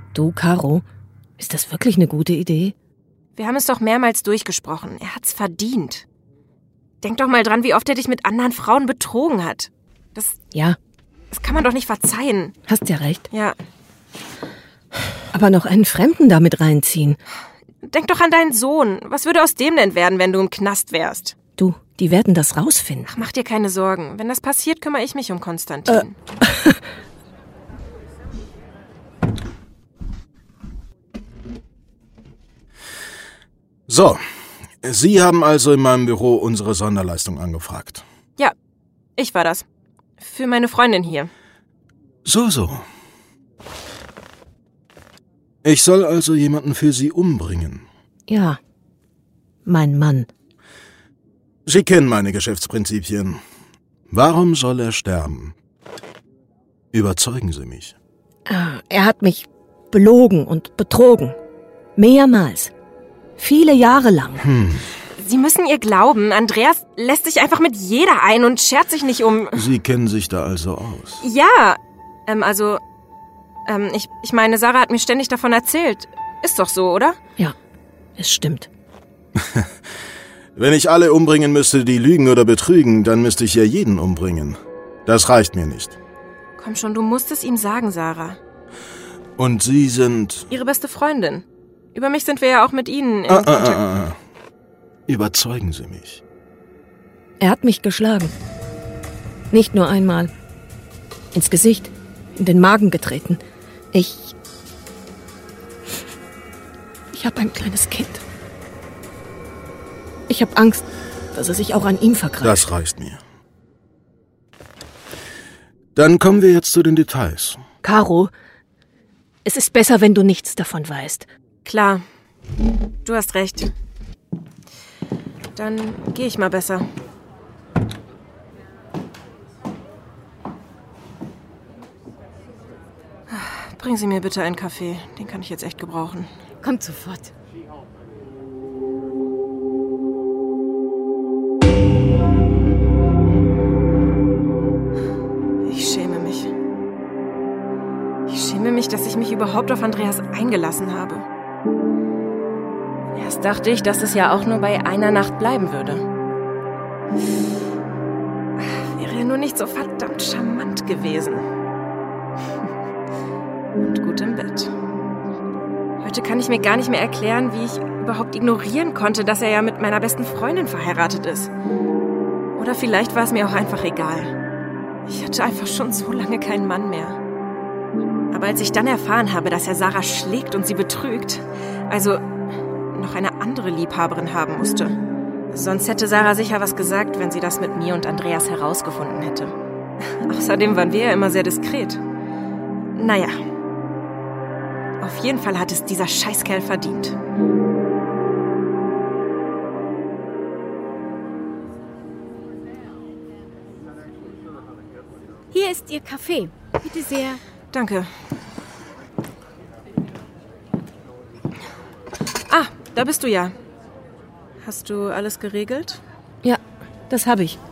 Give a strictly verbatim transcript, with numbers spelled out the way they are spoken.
Du, Caro, ist das wirklich eine gute Idee? Wir haben es doch mehrmals durchgesprochen. Er hat's verdient. Denk doch mal dran, wie oft er dich mit anderen Frauen betrogen hat. Das, Ja, das kann man doch nicht verzeihen. hast ja recht. Ja, Aber noch einen Fremden damit reinziehen. denk doch an deinen Sohn. Was würde aus dem denn werden, wenn du im Knast wärst? Du, die werden das rausfinden. Ach, mach dir keine Sorgen. Wenn das passiert, kümmere ich mich um Konstantin. Äh. So, Sie haben also in meinem Büro unsere Sonderleistung angefragt. Ja, ich war das. Für meine Freundin hier. So, so. Ich soll also jemanden für Sie umbringen. Ja, mein Mann. Sie kennen meine Geschäftsprinzipien. Warum soll er sterben? Überzeugen Sie mich. Ah, er hat mich belogen und betrogen. Mehrmals. Viele Jahre lang. Hm. Sie müssen ihr glauben, Andreas lässt sich einfach mit jeder ein und schert sich nicht um... Sie kennen sich da also aus. Ja, ähm, also... Ähm, ich, ich meine, Sarah hat mir ständig davon erzählt. Ist doch so, oder? Ja, es stimmt. Wenn ich alle umbringen müsste, die lügen oder betrügen, dann müsste ich ja jeden umbringen. Das reicht mir nicht. Komm schon, du musst es ihm sagen, Sarah. Und Sie sind... Ihre beste Freundin. Über mich sind wir ja auch mit Ihnen in Ah, Kontakt. ah, ah, ah. Überzeugen Sie mich. Er hat mich geschlagen. Nicht nur einmal. Ins Gesicht, in den Magen getreten. Ich... Ich habe ein kleines Kind. Ich habe Angst, dass er sich auch an ihm vergreift. Das reicht mir. Dann kommen wir jetzt zu den Details. Caro, es ist besser, wenn du nichts davon weißt. Klar, du hast recht. Dann gehe ich mal besser. Bringen Sie mir bitte einen Kaffee. Den kann ich jetzt echt gebrauchen. Kommt sofort. Ich schäme mich. Ich schäme mich, dass ich mich überhaupt auf Andreas eingelassen habe. Erst dachte ich, dass es ja auch nur bei einer Nacht bleiben würde. Wäre er nur nicht so verdammt charmant gewesen. Und gut im Bett. Heute kann ich mir gar nicht mehr erklären, wie ich überhaupt ignorieren konnte, dass er ja mit meiner besten Freundin verheiratet ist. Oder vielleicht war es mir auch einfach egal. Ich hatte einfach schon so lange keinen Mann mehr. Aber als ich dann erfahren habe, dass er Sarah schlägt und sie betrügt, also noch eine andere Liebhaberin haben musste. Sonst hätte Sarah sicher was gesagt, wenn sie das mit mir und Andreas herausgefunden hätte. Außerdem waren wir ja immer sehr diskret. Naja. Auf jeden Fall hat es dieser Scheißkerl verdient. Hier ist Ihr Kaffee. Bitte sehr. Danke. Ah, da bist du ja. Hast du alles geregelt? Ja, das habe ich.